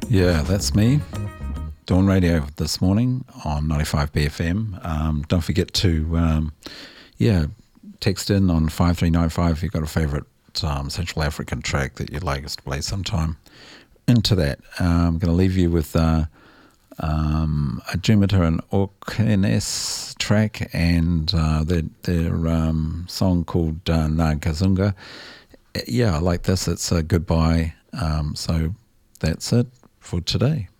Yeah, that's me. Dawn Radio this morning on 95 BFM. Don't forget to, text in on 5395 if you've got a favourite Central African track that you'd like us to play sometime. Into that, I'm going to leave you with a Jumita and Orkenes track and their song called Nkazunga. Yeah, I like this. It's a goodbye. So that's it for today.